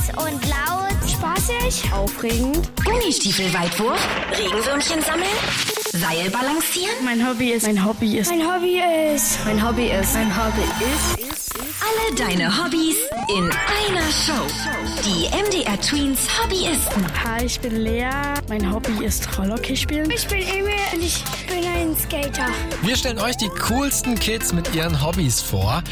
und laut. Spaßig. Aufregend. Gummistiefelweitwurf. Regenwürmchen sammeln. Seil balancieren. Mein Hobby ist. Alle deine Hobbys in einer Show. Die MDR Tweens Hobbyisten. Hi, ich bin Lea. Mein Hobby ist Rollhockey spielen. Ich bin Emil und ich bin ein Skater. Wir stellen euch die coolsten Kids mit ihren Hobbys vor.